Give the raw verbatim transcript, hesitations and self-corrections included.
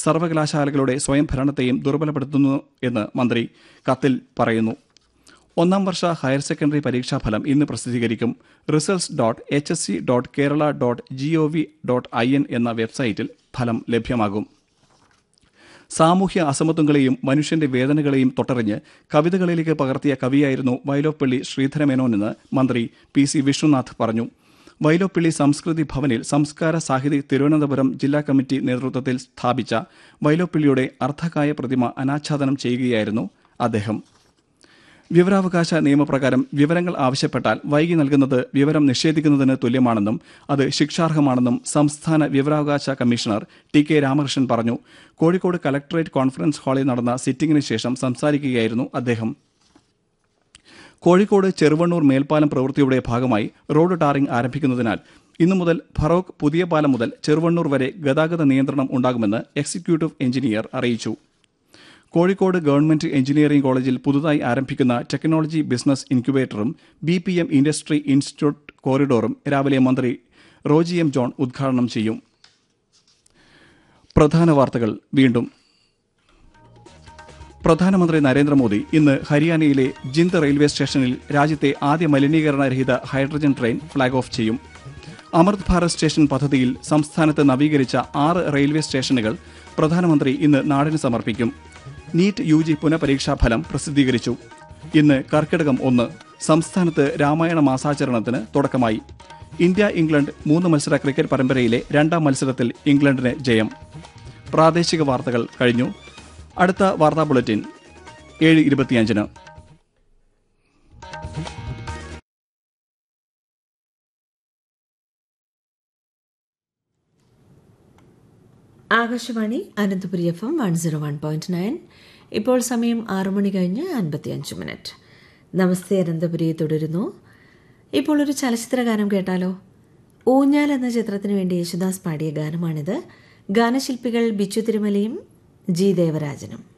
സർവകലാശാലകളുടെ സ്വയംഭരണത്തെയും ദുർബലപ്പെടുത്തുന്നു എന്ന് മന്ത്രി കത്തിൽ പറയുന്നു. ഒന്നാം വർഷ ഹയർ സെക്കൻഡറി പരീക്ഷാഫലം ഇന്ന് പ്രസിദ്ധീകരിക്കും. Results dot H S C dot Kerala dot G O V dot I N എന്ന വെബ്സൈറ്റിൽ ഫലം ലഭ്യമാകും. സാമൂഹ്യ അസമത്വങ്ങളെയും മനുഷ്യന്റെ വേദനകളെയും തൊട്ടറിഞ്ഞ് കവിതകളിലേക്ക് പകർത്തിയ കവിയായിരുന്നു വൈലോപ്പിള്ളി ശ്രീധരമേനോനെന്ന് മന്ത്രി പി സി വിഷ്ണുനാഥ് പറഞ്ഞു. വൈലോപ്പിള്ളി സംസ്കൃതി ഭവനിൽ സംസ്കാര സാഹിതി തിരുവനന്തപുരം ജില്ലാ കമ്മിറ്റി നേതൃത്വത്തിൽ സ്ഥാപിച്ച വൈലോപ്പിള്ളിയുടെ അർദ്ധകായ പ്രതിമ അനാച്ഛാദനം ചെയ്യുകയായിരുന്നു അദ്ദേഹം. വിവരാവകാശ നിയമപ്രകാരം വിവരങ്ങൾ ആവശ്യപ്പെട്ടാൽ വൈകി നൽകുന്നത് വിവരം നിഷേധിക്കുന്നതിന് തുല്യമാണെന്നും അത് ശിക്ഷാർഹമാണെന്നും സംസ്ഥാന വിവരാവകാശ കമ്മീഷണർ ടി കെ രാമകൃഷ്ണൻ പറഞ്ഞു. കോഴിക്കോട് കലക്ടറേറ്റ് കോൺഫറൻസ് ഹാളിൽ നടന്ന സിറ്റിംഗിന് ശേഷം സംസാരിക്കുകയായിരുന്നു അദ്ദേഹം. കോഴിക്കോട് ചെറുവണ്ണൂർ മേൽപ്പാലം പ്രവൃത്തിയുടെ ഭാഗമായി റോഡ് ടാറിംഗ് ആരംഭിക്കുന്നതിനാൽ ഇന്നു മുതൽ ഫറോക്ക് പുതിയ പാലം മുതൽ ചെറുവണ്ണൂർ വരെ ഗതാഗത നിയന്ത്രണം ഉണ്ടാകുമെന്ന് എക്സിക്യൂട്ടീവ് എഞ്ചിനീയർ അറിയിച്ചു. കോഴിക്കോട് ഗവൺമെന്റ് എഞ്ചിനീയറിംഗ് കോളേജിൽ പുതുതായി ആരംഭിക്കുന്ന technology business ഇൻക്യുബേറ്ററും B P M industry institute കോറിഡോറും രാവിലെ മന്ത്രി റോജി എം ജോൺ ഉദ്ഘാടനം ചെയ്യും. പ്രധാന വാർത്തകൾ വീണ്ടും. പ്രധാനമന്ത്രി നരേന്ദ്രമോദി ഇന്ന് ഹരിയാനയിലെ ജിന്ദ് റെയിൽവേ സ്റ്റേഷനിൽ രാജ്യത്തെ ആദ്യ മലിനീകരണരഹിത ഹൈഡ്രജൻ ട്രെയിൻ ഫ്ളാഗ് ഓഫ് ചെയ്യും. അമൃത് ഭാരത് സ്റ്റേഷൻ പദ്ധതിയിൽ സംസ്ഥാനത്ത് നവീകരിച്ച ആറ് റെയിൽവേ സ്റ്റേഷനുകൾ പ്രധാനമന്ത്രി ഇന്ന് നാടിന് സമർപ്പിക്കും. നീറ്റ് യു ജി പുനഃപരീക്ഷാ ഫലം പ്രസിദ്ധീകരിച്ചു. ഇന്ന് കർക്കിടകം ഒന്ന്. സംസ്ഥാനത്ത് രാമായണ മാസാചരണത്തിന് തുടക്കമായി. ഇന്ത്യ ഇംഗ്ലണ്ട് മൂന്ന് മത്സര ക്രിക്കറ്റ് പരമ്പരയിലെ രണ്ടാം മത്സരത്തിൽ ഇംഗ്ലണ്ടിന് ജയം. പ്രാദേശിക വാർത്തകൾ കഴിഞ്ഞു. അടുത്ത വാർത്താ ബുള്ളറ്റിൻ ഏഴ് ഇരുപത്തിയഞ്ചിന്. Akashvani Ananthapuri F M one zero one point nine. ഇപ്പോൾ സമയം ആറു മണി കഴിഞ്ഞ് അൻപത്തിയഞ്ച് മിനിറ്റ്. നമസ്തേ അനന്തപുരി തുടരുന്നു. ഇപ്പോൾ ഒരു ചലച്ചിത്ര ഗാനം കേട്ടാലോ? ഊഞ്ഞാൽ എന്ന ചിത്രത്തിനു വേണ്ടി യേശുദാസ് പാടിയ ഗാനമാണിത്. ഗാനശില്പികൾ ബിച്ചു തിരുമലയും ജി ദേവരാജനും.